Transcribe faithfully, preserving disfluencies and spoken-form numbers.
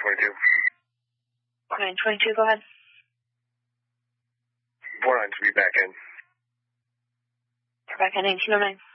twenty-two. nine twenty-two, go ahead. four nine to be back in. We're back in nineteen oh nine.